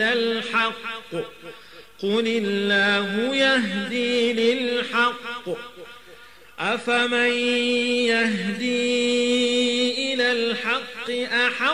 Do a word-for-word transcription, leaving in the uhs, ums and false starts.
الحق قل الله يهدي للحق أفمن يهدي إلى الحق أحق